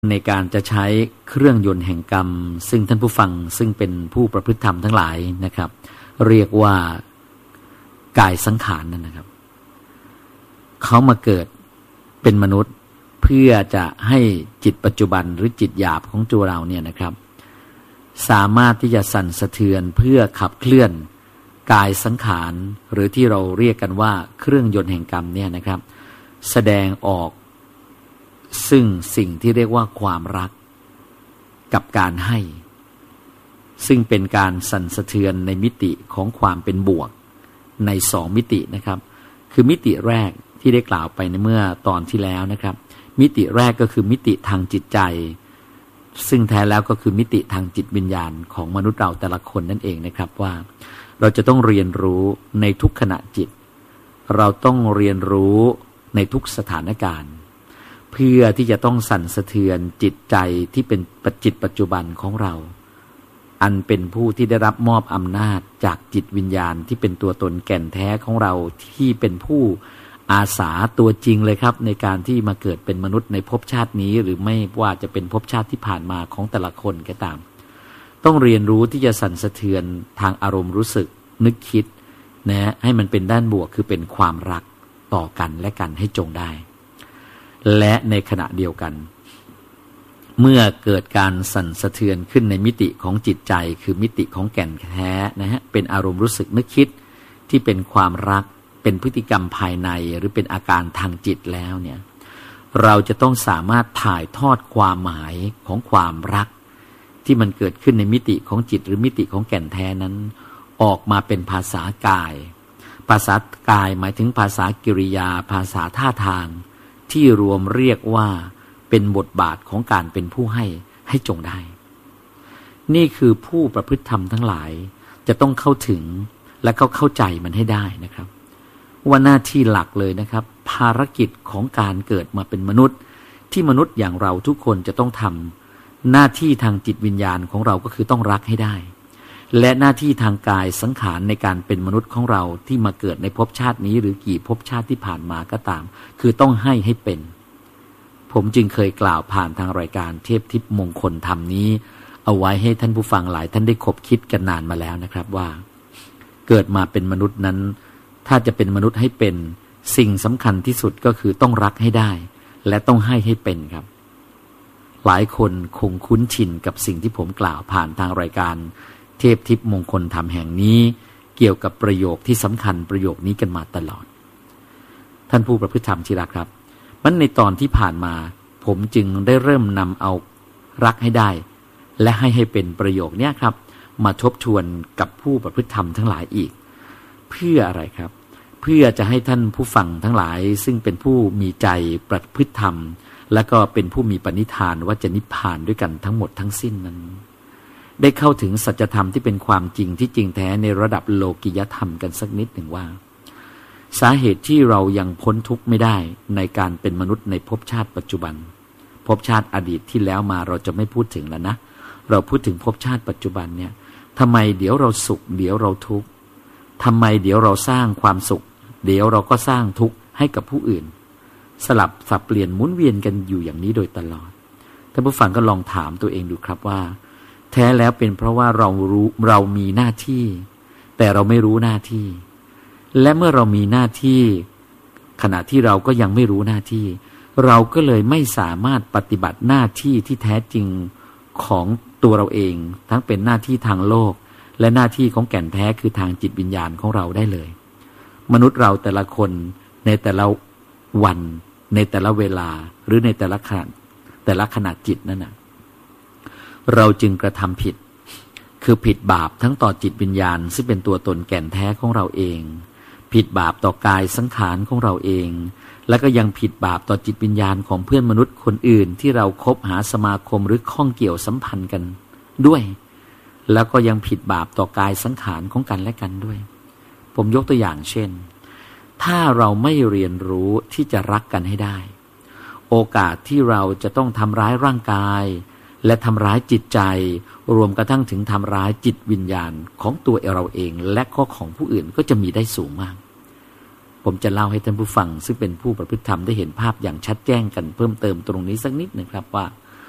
ในการจะใช้เครื่องยนต์แห่งกรรมซึ่งท่านผู้ฟังซึ่งเป็นผู้ประพฤติธรรมทั้งหลายนะครับเรียกว่ากายสังขารนั่นนะครับเขามาเกิดเป็นมนุษย์เพื่อจะให้จิตปัจจุบันหรือจิตหยาบของตัวเราเนี่ยนะครับสามารถที่จะสั่นสะเทือนเพื่อขับเคลื่อนกายสังขารหรือที่เราเรียกกันว่าเครื่องยนต์แห่งกรรมเนี่ยนะครับแสดงออกซึ่งสิ่งที่เรียกว่าความรักกับการให้ซึ่งเป็นการสั่นสะเทือนในมิติของความเป็นบวกในสองมิตินะครับคือมิติแรกที่ได้กล่าวไปในเมื่อตอนที่แล้วนะครับมิติแรกก็คือมิติทางจิตใจซึ่งแท้แล้วก็คือมิติทางจิตวิญญาณของมนุษย์เราแต่ละคนนั่นเองนะครับว่าเราจะต้องเรียนรู้ในทุกขณะจิตเราต้องเรียนรู้ในทุกสถานการณ์เพื่อที่จะต้องสั่นสะเทือนจิตใจที่เป็นจิตปัจจุบันของเราอันเป็นผู้ที่ได้รับมอบอำนาจจากจิตวิญญาณที่เป็นตัวตนแก่นแท้ของเราที่เป็นผู้อาสาตัวจริงเลยครับในการที่มาเกิดเป็นมนุษย์ในภพชาตินี้หรือไม่ว่าจะเป็นภพชาติที่ผ่านมาของแต่ละคนก็ตามต้องเรียนรู้ที่จะสั่นสะเทือนทางอารมณ์รู้สึกนึกคิดนะให้มันเป็นด้านบวกคือเป็นความรักต่อกันและกันให้จงได้และในขณะเดียวกันเมื่อเกิดการสั่นสะเทือนขึ้นในมิติของจิตใจคือมิติของแก่นแท้นะฮะเป็นอารมณ์รู้สึกนึกคิดที่เป็นความรักเป็นพฤติกรรมภายในหรือเป็นอาการทางจิตแล้วเนี่ยเราจะต้องสามารถถ่ายทอดความหมายของความรักที่มันเกิดขึ้นในมิติของจิตหรือมิติของแก่นแท้นั้นออกมาเป็นภาษากายภาษากายหมายถึงภาษากิริยาภาษาท่าทางที่รวมเรียกว่าเป็นบทบาทของการเป็นผู้ให้จงได้นี่คือผู้ประพฤติธรรมทั้งหลายจะต้องเข้าถึงและเข้าใจมันให้ได้นะครับว่าหน้าที่หลักเลยนะครับภารกิจของการเกิดมาเป็นมนุษย์ที่มนุษย์อย่างเราทุกคนจะต้องทำหน้าที่ทางจิตวิญญาณของเราก็คือต้องรักให้ได้และหน้าที่ทางกายสังขารในการเป็นมนุษย์ของเราที่มาเกิดในภพชาตินี้หรือกี่ภพชาติที่ผ่านมาก็ตามคือต้องให้เป็นผมจึงเคยกล่าวผ่านทางรายการเทพทิพย์มงคลธรรมนี้เอาไว้ให้ท่านผู้ฟังหลายท่านได้คบคิดกันนานมาแล้วนะครับว่าเกิดมาเป็นมนุษย์นั้นถ้าจะเป็นมนุษย์ให้เป็นสิ่งสำคัญที่สุดก็คือต้องรักให้ได้และต้องให้เป็นครับหลายคนคงคุ้นชินกับสิ่งที่ผมกล่าวผ่านทางรายการเทพทิพย์มงคลธรรมแห่งนี้เกี่ยวกับประโยคที่สำคัญประโยคนี้กันมาตลอดท่านผู้ประพฤติธรรมที่รักครับมันในตอนที่ผ่านมาผมจึงได้เริ่มนำเอารักให้ได้และให้เป็นประโยคนี้ครับมาทบทวนกับผู้ประพฤติธรรมทั้งหลายอีกเพื่ออะไรครับเพื่อจะให้ท่านผู้ฟังทั้งหลายซึ่งเป็นผู้มีใจประพฤติธรรมและก็เป็นผู้มีปณิธานว่าจะนิพพานด้วยกันทั้งหมดทั้งสิ้นนั้นได้เข้าถึงสัจธรรมที่เป็นความจริงที่จริงแท้ในระดับโลกิยธรรมกันสักนิดหนึ่งว่าสาเหตุที่เรายังพ้นทุกข์ไม่ได้ในการเป็นมนุษย์ในภพชาติปัจจุบันภพชาติอดีตที่แล้วมาเราจะไม่พูดถึงแล้วนะเราพูดถึงภพชาติปัจจุบันเนี่ยทำไมเดี๋ยวเราสุขเดี๋ยวเราทุกข์ทำไมเดี๋ยวเราสร้างความสุขเดี๋ยวเราก็สร้างทุกข์ให้กับผู้อื่นสลับสับเปลี่ยนหมุนเวียนกันอยู่อย่างนี้โดยตลอดท่านผู้ฟังก็ลองถามตัวเองดูครับว่าแท้แล้วเป็นเพราะว่าเรามีหน้าที่แต่เราไม่รู้หน้าที่และเมื่อเรามีหน้าที่ขณะที่เราก็ยังไม่รู้หน้าที่เราก็เลยไม่สามารถปฏิบัติหน้าที่ที่แท้จริงของตัวเราเองทั้งเป็นหน้าที่ทางโลกและหน้าที่ของแก่นแท้คือทางจิตวิญญาณของเราได้เลยมนุษย์เราแต่ละคนในแต่ละวันในแต่ละเวลาหรือในแต่ละขณะจิตนั่นน่ะเราจึงกระทำผิดคือผิดบาปทั้งต่อจิตวิญญาณซึ่งเป็นตัวตนแก่นแท้ของเราเองผิดบาปต่อกายสังขารของเราเองและก็ยังผิดบาปต่อจิตวิญญาณของเพื่อนมนุษย์คนอื่นที่เราคบหาสมาคมหรือข้องเกี่ยวสัมพันธ์กันด้วยแล้วก็ยังผิดบาปต่อกายสังขารของกันและกันด้วยผมยกตัวอย่างเช่นถ้าเราไม่เรียนรู้ที่จะรักกันให้ได้โอกาสที่เราจะต้องทำร้ายร่างกายและทำร้ายจิตใจรวมกระทั่งถึงทำร้ายจิตวิญญาณของตัวเราเองและก็ของผู้อื่นก็จะมีได้สูงมากผมจะเล่าให้ท่านผู้ฟังซึ่งเป็นผู้ประพฤติธรรมได้เห็นภาพอย่างชัดแจ้งกันเพิ่มเติมตรงนี้สักนิดนึงครับว่า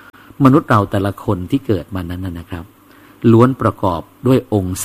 มนุษย์เราแต่ละคนที่เกิดมานั้นนะครับล้วนประกอบด้วยองค์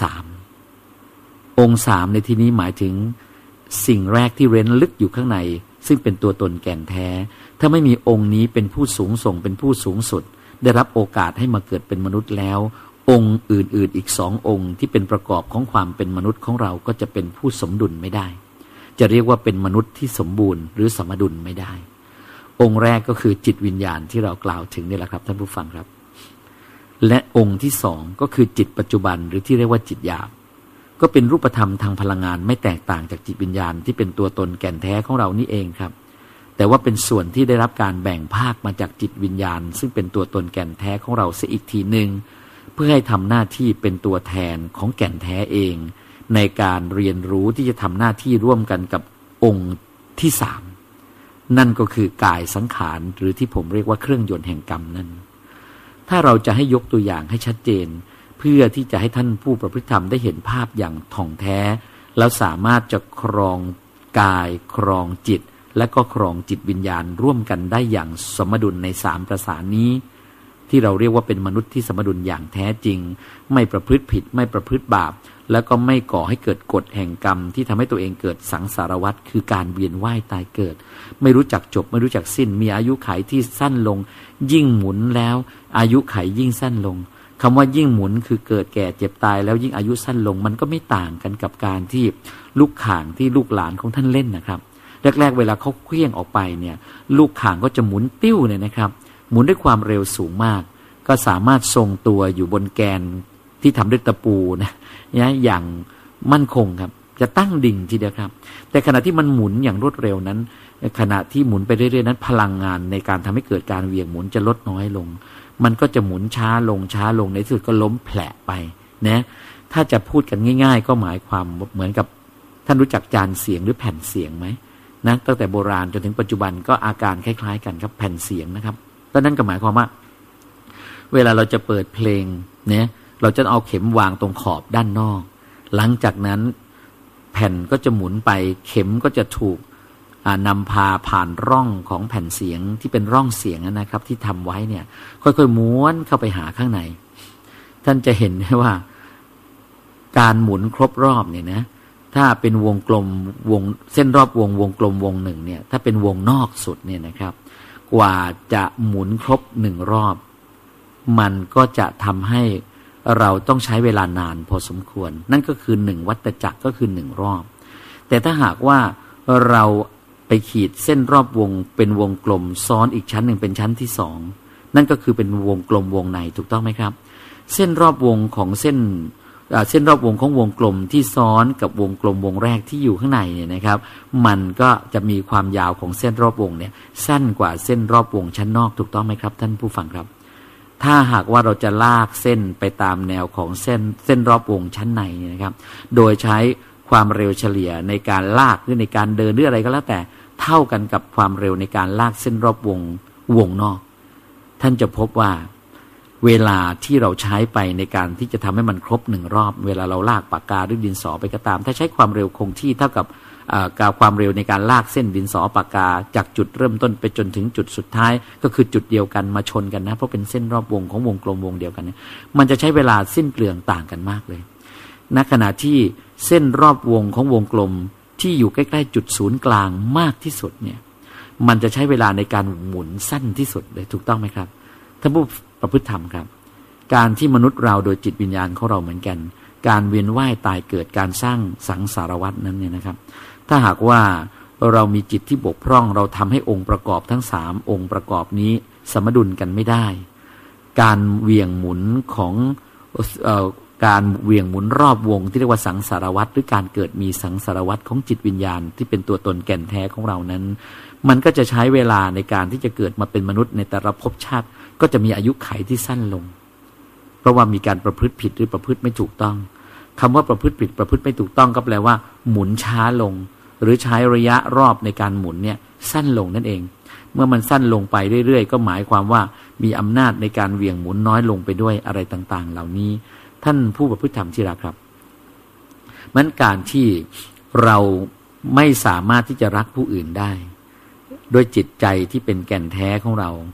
3องค์3ในที่นี้หมายถึงสิ่งแรกที่เร้นลึกอยู่ข้างในซึ่งเป็นตัวตนแก่นแท้ถ้าไม่มีองค์นี้เป็นผู้สูงส่งเป็นผู้สูงสุดได้รับโอกาสให้มาเกิดเป็นมนุษย์แล้วองค์อื่นๆอีก2องค์ที่เป็นประกอบของความเป็นมนุษย์ของเราก็จะเป็นผู้สมดุลไม่ได้จะเรียกว่าเป็นมนุษย์ที่สมบูรณ์หรือสมดุลไม่ได้องค์แรกก็คือจิตวิญญาณที่เรากล่าวถึงนี่แหละครับท่านผู้ฟังครับและองค์ที่2ก็คือจิตปัจจุบันหรือที่เรียกว่าจิตหยาบก็เป็นรูปธรรมทางพลังงานไม่แตกต่างจากจิตวิญญาณที่เป็นตัวตนแก่นแท้ของเรานี่เองครับแต่ว่าเป็นส่วนที่ได้รับการแบ่งภาคมาจากจิตวิญญาณซึ่งเป็นตัวตนแก่นแท้ของเราเสียอีกทีนึงเพื่อให้ทำหน้าที่เป็นตัวแทนของแก่นแท้เองในการเรียนรู้ที่จะทำหน้าที่ร่วมกันกับองค์ที่3นั่นก็คือกายสังขารหรือที่ผมเรียกว่าเครื่องยนต์แห่งกรรมนั้นถ้าเราจะให้ยกตัวอย่างให้ชัดเจนเพื่อที่จะให้ท่านผู้ประพฤติธรรมได้เห็นภาพอย่างถ่องแท้แล้วสามารถจะครองกายครองจิตและก็ครองจิตวิญญาณร่วมกันได้อย่างสมดุลใน3ประสานนี้ที่เราเรียกว่าเป็นมนุษย์ที่สมดุลอย่างแท้จริงไม่ประพฤติผิดไม่ประพฤติบาปแล้วก็ไม่ก่อให้เกิดกฎแห่งกรรมที่ทำให้ตัวเองเกิดสังสารวัฏคือการเวียนว่ายตายเกิดไม่รู้จักจบไม่รู้จักสิ้นมีอายุขัยที่สั้นลงยิ่งหมุนแล้วอายุขัยยิ่งสั้นลงคำว่ายิ่งหมุนคือเกิดแก่เจ็บตายแล้วยิ่งอายุสั้นลงมันก็ไม่ต่างกันกับการที่ลูกข่างที่ลูกหลานของท่านเล่นนะครับแรกๆเวลาเขาเคลื่อนออกไปเนี่ยลูกข่างก็จะหมุนติ้วเนี่ยนะครับหมุนด้วยความเร็วสูงมากก็สามารถทรงตัวอยู่บนแกนที่ทำด้วยตะปูนะอย่างมั่นคงครับจะตั้งดิ่งทีเดียวครับแต่ขณะที่มันหมุนอย่างรวดเร็วนั้นขณะที่หมุนไปเรื่อยๆนั้นพลังงานในการทำให้เกิดการเหวี่ยงหมุนจะลดน้อยลงมันก็จะหมุนช้าลงช้าลงในที่สุดก็ล้มแผลไปนะถ้าจะพูดกันง่ายๆก็หมายความเหมือนกับท่านรู้จักจานเสียงหรือแผ่นเสียงไหมนะตั้งแต่โบราณจนถึงปัจจุบันก็อาการคล้ายๆกันครับแผ่นเสียงนะครับก็นั่นก็หมายความว่าเวลาเราจะเปิดเพลงเนี่ยเราจะเอาเข็มวางตรงขอบด้านนอกหลังจากนั้นแผ่นก็จะหมุนไปเข็มก็จะถูกนำพาผ่านร่องของแผ่นเสียงที่เป็นร่องเสียงนะครับที่ทำไว้เนี่ยค่อยๆม้วนเข้าไปหาข้างในท่านจะเห็นว่าการหมุนครบรอบเนี่ยนะถ้าเป็นวงกลมวงเส้นรอบวงกลมวงหนึ่งเนี่ยถ้าเป็นวงนอกสุดเนี่ยนะครับกว่าจะหมุนครบ1รอบมันก็จะทำให้เราต้องใช้เวลานานพอสมควรนั่นก็คือ1วัฏจักรก็คือ1รอบแต่ถ้าหากว่าเราไปขีดเส้นรอบวงเป็นวงกลมซ้อนอีกชั้นหนึ่งเป็นชั้นที่2นั่นก็คือเป็นวงกลมวงในถูกต้องไหมครับเส้นรอบวงของเส้นรอบวงของวงกลมที่ซ้อนกับวงกลมวงแรกที่อยู่ข้างในเนี่ยนะครับมันก็จะมีความยาวของเส้นรอบวงเนี่ยสั้นกว่าเส้นรอบวงชั้นนอกถูกต้องไหมครับท่านผู้ฟังครับถ้าหากว่าเราจะลากเส้นไปตามแนวของเส้นรอบวงชั้นในนะครับโดยใช้ความเร็วเฉลี่ยในการลากหรือในการเดินหรืออะไรก็แล้วแต่เท่ากันกับความเร็วในการลากเส้นรอบวงนอกท่านจะพบว่าเวลาที่เราใช้ไปในการที่จะทำให้มันครบ1รอบเวลาเราลากปากกาหรือดินสอไปก็ตามถ้าใช้ความเร็วคงที่เท่ากับความเร็วในการลากเส้นดินสอปากกาจากจุดเริ่มต้นไปจนถึงจุดสุดท้ายก็คือจุดเดียวกันมาชนกันนะเพราะเป็นเส้นรอบวงของวงกลมวงเดียวกันเนี่ยมันจะใช้เวลาสิ้นเปลืองต่างกันมากเลยณขณะที่เส้นรอบวงของวงกลมที่อยู่ใกล้ๆจุดศูนย์กลางมากที่สุดเนี่ยมันจะใช้เวลาในการหมุนสั้นที่สุดเลยถูกต้องไหมครับท่านผู้ประพฤติธรรมครับการที่มนุษย์เราโดยจิตวิญญาณของเราเหมือนกันการเวียนว่ายตายเกิดการสร้างสังสารวัฏนั้นเนี่ยนะครับถ้าหากว่าเรามีจิตที่บกพร่องเราทำให้องค์ประกอบทั้ง3องค์ประกอบนี้สมดุลกันไม่ได้การเหวี่ยงหมุนของการเหวี่ยงหมุนรอบวงที่เรียกว่าสังสารวัฏหรือการเกิดมีสังสารวัฏของจิตวิญญาณที่เป็นตัวตนแก่นแท้ของเรานั้นมันก็จะใช้เวลาในการที่จะเกิดมาเป็นมนุษย์ในแต่ละภพชาติก็จะมีอายุขัยที่สั้นลงเพราะว่ามีการประพฤติผิดหรือประพฤติไม่ถูกต้องคำว่าประพฤติผิดประพฤติไม่ถูกต้องก็แปลว่าหมุนช้าลงหรือใช้ระยะรอบในการหมุนเนี่ยสั้นลงนั่นเองเมื่อมันสั้นลงไปเรื่อยๆก็หมายความว่ามีอำนาจในการเหวี่ยงหมุนน้อยลงไปด้วยอะไรต่างๆเหล่านี้ท่านผู้ประพฤติธรรมที่รักครับมันการที่เราไม่สามารถที่จะรักผู้อื่นได้ด้วยจิตใจที่เป็นแก่นแท้ของเรา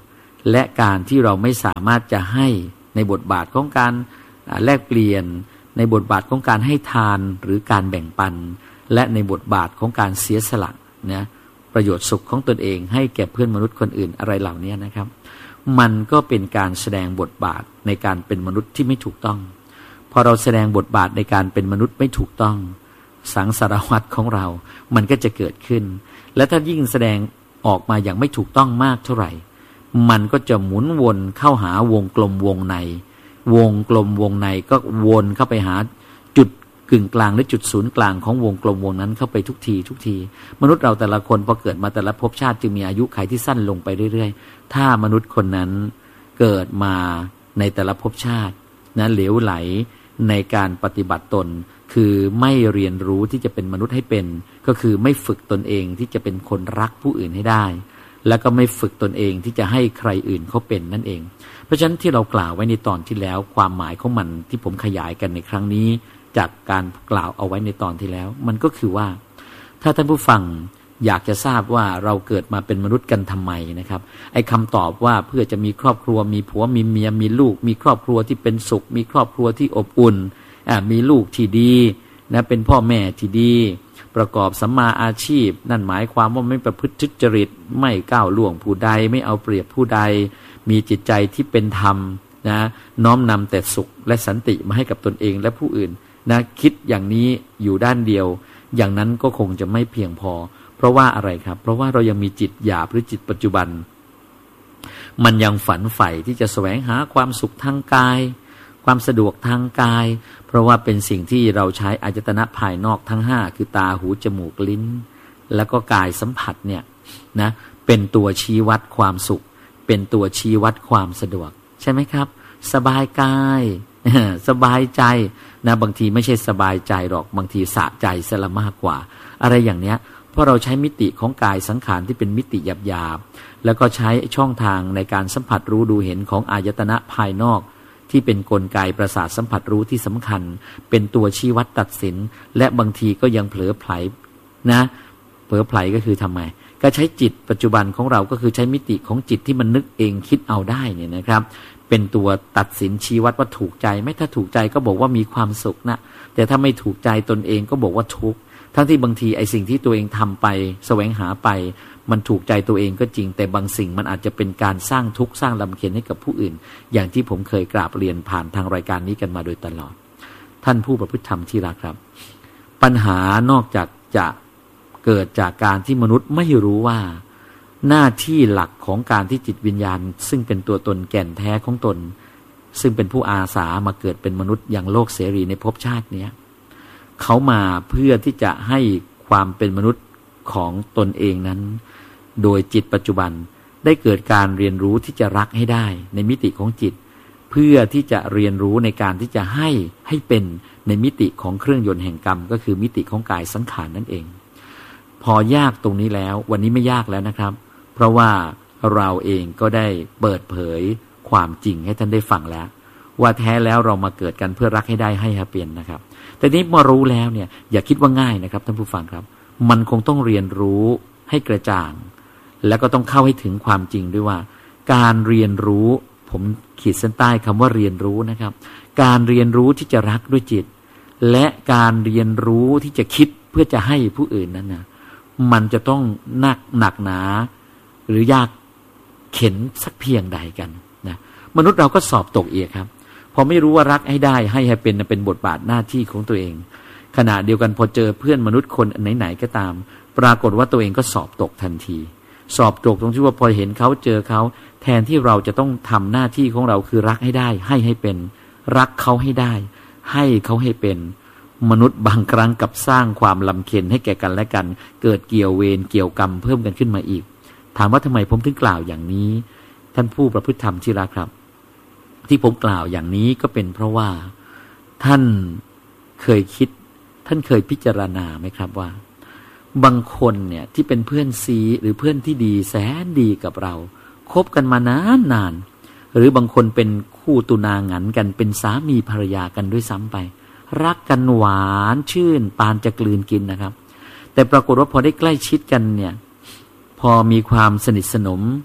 และการที่เราไม่สามารถจะให้ในบทบาทของการแลกเปลี่ยนในบทบาทของการให้ทานหรือการแบ่งปันและในบทบาทของการเสียสละนะประโยชน์สุขของตนเองให้แก่เพื่อนมนุษย์คนอื่นอะไรเหล่านี้นะครับมันก็เป็นการแสดงบทบาทในการเป็นมนุษย์ที่ไม่ถูกต้องพอเราแสดงบทบาทในการเป็นมนุษย์ไม่ถูกต้องสังสารวัฏของเรามันก็จะเกิดขึ้นและถ้ายิ่งแสดงออกมาอย่างไม่ถูกต้องมากเท่าไหร่มันก็จะหมุนวนเข้าหาวงกลมวงในวงกลมวงในก็วนเข้าไปหาจุดกึ่งกลางหรือจุดศูนย์กลางของวงกลมวงนั้นเข้าไปทุกทีมนุษย์เราแต่ละคนพอเกิดมาแต่ละภพชาติจึงมีอายุขัยที่สั้นลงไปเรื่อยๆถ้ามนุษย์คนนั้นเกิดมาในแต่ละภพชาตินะเหลวไหลในการปฏิบัติตนคือไม่เรียนรู้ที่จะเป็นมนุษย์ให้เป็นก็คือไม่ฝึกตนเองที่จะเป็นคนรักผู้อื่นให้ได้แล้วก็ไม่ฝึกตนเองที่จะให้ใครอื่นเขาเป็นนั่นเองเพราะฉะนั้นที่เรากล่าวไว้ในตอนที่แล้วความหมายของมันที่ผมขยายกันในครั้งนี้จากการกล่าวเอาไว้ในตอนที่แล้วมันก็คือว่าถ้าท่านผู้ฟังอยากจะทราบว่าเราเกิดมาเป็นมนุษย์กันทำไมนะครับไอ้คำตอบว่าเพื่อจะมีครอบครัวมีผัวมีเมียมีลูกมีครอบครัวที่เป็นสุขมีครอบครัวที่อบอุ่นมีลูกที่ดีนะเป็นพ่อแม่ที่ดีประกอบสัมมาอาชีพนั่นหมายความว่าไม่ประพฤติทุจริตไม่ก้าวล่วงผู้ใดไม่เอาเปรียบผู้ใดมีจิตใจที่เป็นธรรมนะน้อมนำแต่สุขและสันติมาให้กับตนเองและผู้อื่นนะคิดอย่างนี้อยู่ด้านเดียวอย่างนั้นก็คงจะไม่เพียงพอเพราะว่าอะไรครับเพราะว่าเรายังมีจิตหยาบหรือจิตปัจจุบันมันยังฝันใฝ่ที่จะแสวงหาความสุขทางกายความสะดวกทางกายเพราะว่าเป็นสิ่งที่เราใช้อายตนะภายนอกทั้ง5คือตาหูจมูกลิ้นแล้วก็กายสัมผัสเนี่ยนะเป็นตัวชี้วัดความสุขเป็นตัวชี้วัดความสะดวกใช่ไหมครับสบายกายสบายใจนะบางทีไม่ใช่สบายใจหรอกบางทีสะใจซะละมากกว่าอะไรอย่างเนี้ยเพราะเราใช้มิติของกายสังขารที่เป็นมิติหยาบๆแล้วก็ใช้ช่องทางในการสัมผัสรู้ดูเห็นของอายตนะภายนอกที่เป็นกลไกประสาทสัมผัสรู้ที่สำคัญเป็นตัวชี้วัดตัดสินและบางทีก็ยังเผลอไผลนะเผลอไผลก็คือทำไมก็ใช้จิตปัจจุบันของเราก็คือใช้มิติของจิตที่มันนึกเองคิดเอาได้เนี่ยนะครับเป็นตัวตัดสินชี้วัดว่าถูกใจไม่ถ้าถูกใจก็บอกว่ามีความสุขนะแต่ถ้าไม่ถูกใจตนเองก็บอกว่าทุกข์ทั้งที่บางทีไอ้สิ่งที่ตัวเองทำไปแสวงหาไปมันถูกใจตัวเองก็จริงแต่บางสิ่งมันอาจจะเป็นการสร้างทุกข์สร้างลำเค็ญให้กับผู้อื่นอย่างที่ผมเคยกราบเรียนผ่านทางรายการนี้กันมาโดยตลอดท่านผู้ประพฤติธรรมที่รักครับปัญหานอกจากจะเกิดจากการที่มนุษย์ไม่รู้ว่าหน้าที่หลักของการที่จิตวิญญาณซึ่งเป็นตัวตนแก่นแท้ของตนซึ่งเป็นผู้อาสามาเกิดเป็นมนุษย์อย่างโลกเสรีในภพชาตินี้เขามาเพื่อที่จะให้ความเป็นมนุษย์ของตนเองนั้นโดยจิตปัจจุบันได้เกิดการเรียนรู้ที่จะรักให้ได้ในมิติของจิตเพื่อที่จะเรียนรู้ในการที่จะให้เป็นในมิติของเครื่องยนต์แห่งกรรมก็คือมิติของกายสังขารนั่นเองพอยากตรงนี้แล้ววันนี้ไม่ยากแล้วนะครับเพราะว่าเราเองก็ได้เปิดเผยความจริงให้ท่านได้ฟังแล้วว่าแท้แล้วเรามาเกิดกันเพื่อรักให้ได้ให้เปลี่ยนนะครับแต่นี้มารู้แล้วเนี่ยอย่าคิดว่าง่ายนะครับท่านผู้ฟังครับมันคงต้องเรียนรู้ให้กระจ่างแล้วก็ต้องเข้าให้ถึงความจริงด้วยว่าการเรียนรู้ผมขีดเส้นใต้คำว่าเรียนรู้นะครับการเรียนรู้ที่จะรักด้วยจิตและการเรียนรู้ที่จะคิดเพื่อจะให้ผู้อื่นนั้นนะมันจะต้องหนักหนาหรือยากเข็ญสักเพียงใดกันนะมนุษย์เราก็สอบตกอีกครับพอไม่รู้ว่ารักให้ได้ให้เป็นบทบาทหน้าที่ของตัวเองขณะเดียวกันพอเจอเพื่อนมนุษย์คนไหนๆก็ตามปรากฏว่าตัวเองก็สอบตกทันทีสอบตกตรงที่ว่าพอเห็นเขาเจอเขาแทนที่เราจะต้องทำหน้าที่ของเราคือรักให้ได้ให้เป็นรักเขาให้ได้ให้เขาให้เป็นมนุษย์บางครั้งกับสร้างความลำเค็ญให้แก่กันและกันเกิดเกี่ยวเวรเกี่ยวกรรมเพิ่มกันขึ้นมาอีกถามว่าทำไมผมถึงกล่าวอย่างนี้ท่านผู้ประพฤติธรรมที่รักครับที่ผมกล่าวอย่างนี้ก็เป็นเพราะว่าท่านเคยคิดท่านเคยพิจารณาไหมครับว่าบางคนเนี่ยที่เป็นเพื่อนซีหรือเพื่อนที่ดีแสนดีกับเราคบกันมานานหรือบางคนเป็นคู่ตุนาหงันกันเป็นสามีภรรยากันด้วยซ้ำไปรักกันหวานชื่นปานจะกลืนกินนะครับแต่ปรากฏว่าพอได้ใกล้ชิดกันเนี่ยพอมีความสนิทสนม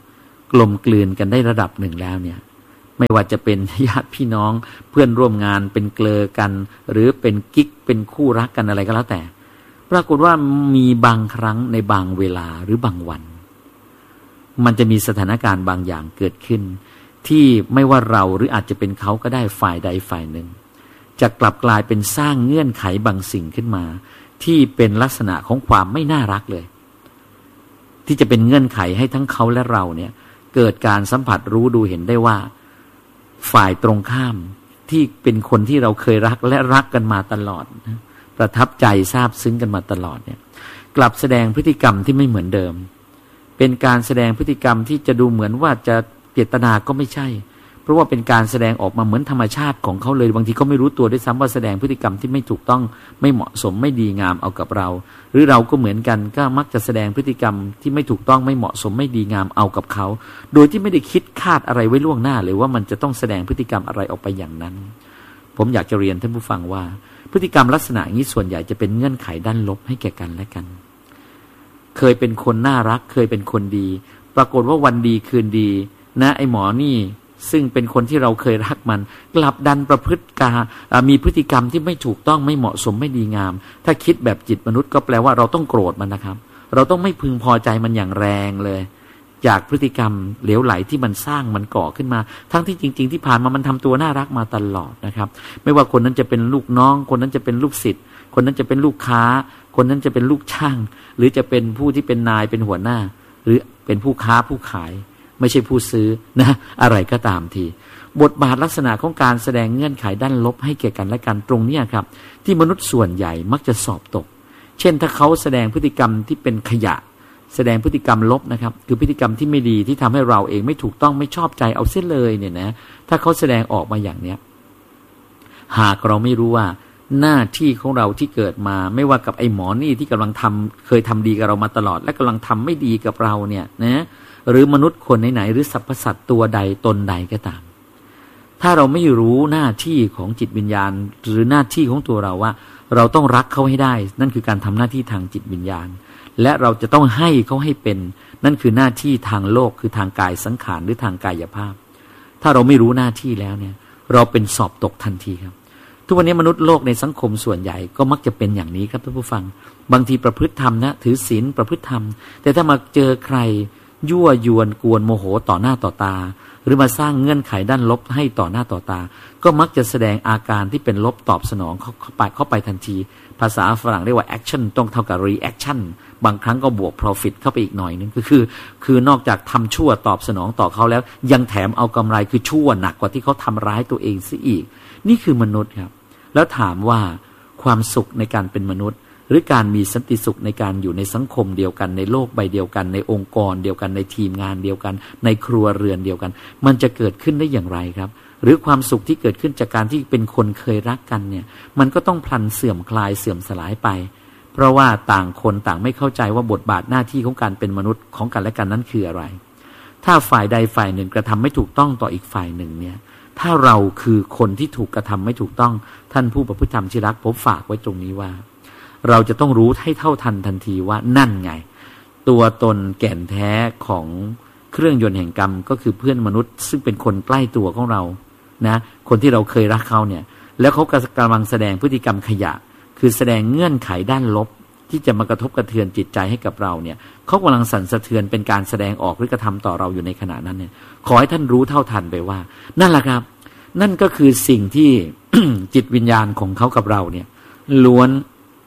กลมกลืนกันได้ระดับหนึ่งแล้วเนี่ยไม่ว่าจะเป็นญาติพี่น้องเพื่อนร่วมงานเป็นเกลอกันหรือเป็นกิ๊กเป็นคู่รักกันอะไรก็แล้วแต่ปรากฏว่ามีบางครั้งในบางเวลาหรือบางวันมันจะมีสถานการณ์บางอย่างเกิดขึ้นที่ไม่ว่าเราหรืออาจจะเป็นเขาก็ได้ฝ่ายใดฝ่ายหนึ่งจะกลับกลายเป็นสร้างเงื่อนไขบางสิ่งขึ้นมาที่เป็นลักษณะของความไม่น่ารักเลยที่จะเป็นเงื่อนไขให้ทั้งเขาและเราเนี่ยเกิดการสัมผัสรู้ดูเห็นได้ว่าฝ่ายตรงข้ามที่เป็นคนที่เราเคยรักและรักกันมาตลอดประทับใจซาบซึ้งกันมาตลอดเนี่ยกลับแสดงพฤติกรรมที่ไม่เหมือนเดิมเป็นการแสดงพฤติกรรมที่จะดูเหมือนว่าจะเจตนาก็ไม่ใช่เพราะว่าเป็นการแสดงออกมาเหมือนธรรมชาติของเขาเลยบางทีเขาไม่รู้ตัวด้วยซ้ำว่าแสดงพฤติกรรมที่ไม่ถูกต้องไม่เหมาะสมไม่ดีงามเอากับเราหรือเราก็เหมือนกันก็มักจะแสดงพฤติกรรมที่ไม่ถูกต้องไม่เหมาะสมไม่ดีงามเอากับเขาโดยที่ไม่ได้คิดคาดอะไรไว้ล่วงหน้าเลยว่ามันจะต้องแสดงพฤติกรรมอะไรออกไปอย่างนั้นผมอยากจะเรียนท่านผู้ฟังว่าพฤติกรรมลักษณะนี้ส่วนใหญ่จะเป็นเงื่อนไขด้านลบให้แก่กันและกันเคยเป็นคนน่ารักเคยเป็นคนดีปรากฏว่าวันดีคืนดีนะไอ้หมอนี่ซึ่งเป็นคนที่เราเคยรักมันกลับดันประพฤติมีพฤติกรรมที่ไม่ถูกต้องไม่เหมาะสมไม่ดีงามถ้าคิดแบบจิตมนุษย์ก็แปลว่าเราต้องโกรธมันนะครับเราต้องไม่พึงพอใจมันอย่างแรงเลยจากพฤติกรรมเหลวไหลที่มันสร้างมันก่อขึ้นมาทั้งที่จริงๆที่ผ่านมามันทำตัวน่ารักมาตลอดนะครับไม่ว่าคนนั้นจะเป็นลูกน้องคนนั้นจะเป็นลูกศิษย์คนนั้นจะเป็นลูกค้าคนนั้นจะเป็นลูกช่างหรือจะเป็นผู้ที่เป็นนายเป็นหัวหน้าหรือเป็นผู้ค้าผู้ขายไม่ใช่ผู้ซื้อนะอะไรก็ตามทีบทบาทลักษณะของการแสดงเงื่อนไขด้านลบให้แก่กันและกันตรงนี้ครับที่มนุษย์ส่วนใหญ่มักจะสอบตกเช่นถ้าเขาแสดงพฤติกรรมที่เป็นขยะแสดงพฤติกรรมลบนะครับคือพฤติกรรมที่ไม่ดีที่ทำให้เราเองไม่ถูกต้องไม่ชอบใจเอาเสียเลยเนี่ยนะถ้าเขาแสดงออกมาอย่างเนี้ยหากเราไม่รู้ว่าหน้าที่ของเราที่เกิดมาไม่ว่ากับไอ้หมอนี่ที่กำลังเคยทำดีกับเรามาตลอดและกำลังทำไม่ดีกับเราเนี่ยนะหรือมนุษย์คนไหนๆหรือสรรพสัตว์ตัวใดตนใดก็ตามถ้าเราไม่รู้หน้าที่ของจิตวิญญาณหรือหน้าที่ของตัวเราว่าเราต้องรักเขาให้ได้นั่นคือการทำหน้าที่ทางจิตวิญญาณและเราจะต้องให้เขาให้เป็นนั่นคือหน้าที่ทางโลกคือทางกายสังขารหรือทางกายภาพถ้าเราไม่รู้หน้าที่แล้วเนี่ยเราเป็นสอบตกทันทีครับทุกวันนี้มนุษย์โลกในสังคมส่วนใหญ่ก็มักจะเป็นอย่างนี้ครับท่านผู้ฟังบางทีประพฤติธรรมนะถือศีลประพฤติธรรมแต่ถ้ามาเจอใครยั่วยวนกวนโมโหต่อหน้าต่อตาหรือมาสร้างเงื่อนไขด้านลบให้ต่อหน้าต่อตาก็มักจะแสดงอาการที่เป็นลบตอบสนองเข้าไปทันทีภาษาฝรั่งเรียกว่า action ต้องเท่ากับ reaction บางครั้งก็บวก profit เข้าไปอีกหน่อยนึงคือนอกจากทำชั่วตอบสนองต่อเขาแล้วยังแถมเอากำไรคือชั่วหนักกว่าที่เขาทำร้ายตัวเองซะอีกนี่คือมนุษย์ครับแล้วถามว่าความสุขในการเป็นมนุษย์หรือการมีสันติสุขในการอยู่ในสังคมเดียวกันในโลกใบเดียวกันในองค์กรเดียวกันในทีมงานเดียวกันในครัวเรือนเดียวกันมันจะเกิดขึ้นได้อย่างไรครับหรือความสุขที่เกิดขึ้นจากการที่เป็นคนเคยรักกันเนี่ยมันก็ต้องพลันเสื่อมคลายเสื่อมสลายไปเพราะว่าต่างคนต่างไม่เข้าใจว่าบทบาทหน้าที่ของการเป็นมนุษย์ของกันและกันนั้นคืออะไรถ้าฝ่ายใดฝ่ายหนึ่งกระทำไม่ถูกต้องต่ออีกฝ่ายหนึ่งเนี่ยถ้าเราคือคนที่ถูกกระทำไม่ถูกต้องท่านผู้ประพฤติธรรมที่รักผมฝากไว้ตรงนี้ว่าเราจะต้องรู้ให้เท่าทันทันทีว่านั่นไงตัวตนแก่นแท้ของเครื่องยนต์แห่งกรรมก็คือเพื่อนมนุษย์ซึ่งเป็นคนใกล้ตัวของเรานะคนที่เราเคยรักเขาเนี่ยแล้วเขากำลังแสดงพฤติกรรมขยะคือแสดงเงื่อนไขด้านลบที่จะมากระทบกระเทือนจิตใจให้กับเราเนี่ยเขากำลังสั่นสะเทือนเป็นการแสดงออกหรือกระทำต่อเราอยู่ในขณะนั้นเนี่ยขอให้ท่านรู้เท่าทันไปว่านั่นแหละครับนั่นก็คือสิ่งที่ จิตวิญญาณของเขากับเราเนี่ยล้วน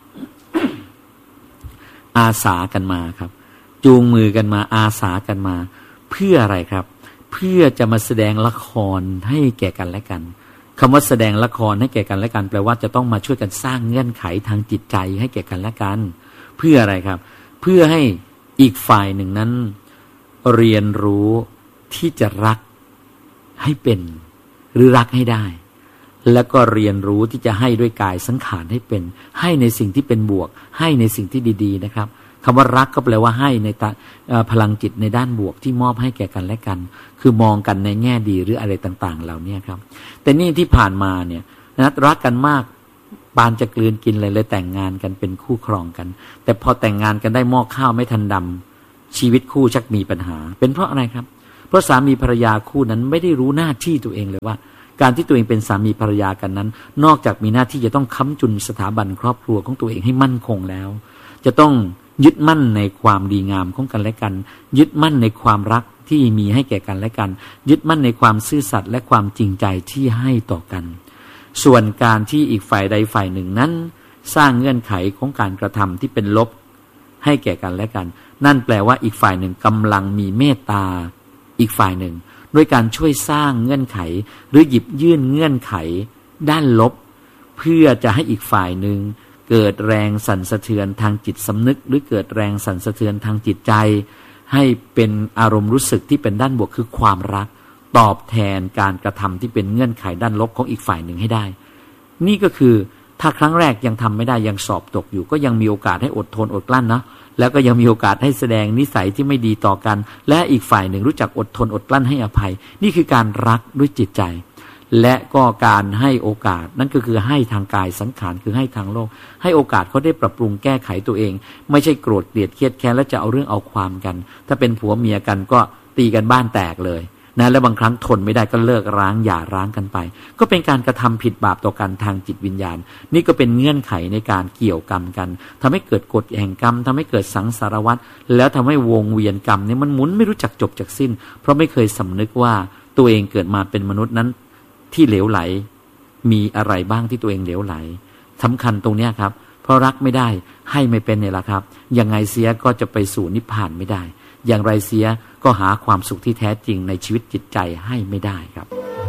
อาสากันมาครับจูงมือกันมาอาสากันมาเพื่ออะไรครับเพื่อจะมาแสดงละครให้แก่กันและกันคำว่าแสดงละครให้แก่กันและกันแปลว่าจะต้องมาช่วยกันสร้างเงื่อนไขทางจิตใจให้แก่กันและกันเพื่ออะไรครับเพื่อให้อีกฝ่ายหนึ่งนั้นเรียนรู้ที่จะรักให้เป็นหรือรักให้ได้แล้วก็เรียนรู้ที่จะให้ด้วยกายสังขารให้เป็นให้ในสิ่งที่เป็นบวกให้ในสิ่งที่ดีๆนะครับคำว่ารักก็แปลว่าให้ในพลังจิตในด้านบวกที่มอบให้แก่กันและกันคือมองกันในแง่ดีหรืออะไรต่างๆเหล่านี้ครับแต่นี่ที่ผ่านมาเนี่ยนะรักกันมากปานจะกลืนกินเลยแต่งงานกันเป็นคู่ครองกันแต่พอแต่งงานกันได้หม้อข้าวไม่ทันดำชีวิตคู่ชักมีปัญหาเป็นเพราะอะไรครับเพราะสามีภรรยาคู่นั้นไม่ได้รู้หน้าที่ตัวเองเลยว่าการที่ตัวเองเป็นสามีภรรยากันนั้นนอกจากมีหน้าที่จะต้องค้ำจุนสถาบันครอบครัวของตัวเองให้มั่นคงแล้วจะต้องยึดมั่นในความดีงามของกันและกันยึดมั่นในความรักที่มีให้แก่กันและกันยึดมั่นในความซื่อสัตย์และความจริงใจที่ให้ต่อกันส่วนการที่อีกฝ่ายใดฝ่ายหนึ่งนั้นสร้างเงื่อนไขของการกระทำที่เป็นลบให้แก่กันและกันนั่นแปลว่าอีกฝ่ายหนึ่งกำลังมีเมตตาอีกฝ่ายหนึ่งด้วยการช่วยสร้างเงื่อนไขหรือหยิบยื่นเงื่อนไขด้านลบเพื่อจะให้อีกฝ่ายหนึ่งเกิดแรงสั่นสะเทือนทางจิตสำนึกหรือเกิดแรงสั่นสะเทือนทางจิตใจให้เป็นอารมณ์รู้สึกที่เป็นด้านบวกคือความรักตอบแทนการกระทำที่เป็นเงื่อนไขด้านลบของอีกฝ่ายหนึ่งให้ได้นี่ก็คือถ้าครั้งแรกยังทำไม่ได้ยังสอบตกอยู่ก็ยังมีโอกาสให้อดทนอดกลั้นนะแล้วก็ยังมีโอกาสให้แสดงนิสัยที่ไม่ดีต่อกันและอีกฝ่ายหนึ่งรู้จักอดทนอดกลั้นให้อภัยนี่คือการรักด้วยจิตใจและก็การให้โอกาสนั่นก็คือให้ทางกายสังขารคือให้ทางโลกให้โอกาสเขาได้ปรับปรุงแก้ไขตัวเองไม่ใช่โกรธเกลียดเครียดแค้นแล้วจะเอาเรื่องเอาความกันถ้าเป็นผัวเมียกันก็ตีกันบ้านแตกเลยนะและบางครั้งทนไม่ได้ก็เลิกร้างหย่าร้างกันไปก็เป็นการกระทำผิดบาปต่อกันทางจิตวิญญาณนี่ก็เป็นเงื่อนไขในการเกี่ยวกรรมกันทำให้เกิดกฎแห่งกรรมทำให้เกิดสังสารวัฏแล้วทำให้วงเวียนกรรมเนี่ยมันหมุนไม่รู้จักจบจากสิ้นเพราะไม่เคยสำนึกว่าตัวเองเกิดมาเป็นมนุษย์นั้นที่เหลวไหลมีอะไรบ้างที่ตัวเองเหลวไหลสำคัญตรงนี้ครับเพราะรักไม่ได้ให้ไม่เป็นเนี่ยแหละครับยังไงเสียก็จะไปสู่นิพพานไม่ได้อย่างไรเสียก็หาความสุขที่แท้จริงในชีวิตจิตใจให้ไม่ได้ครับ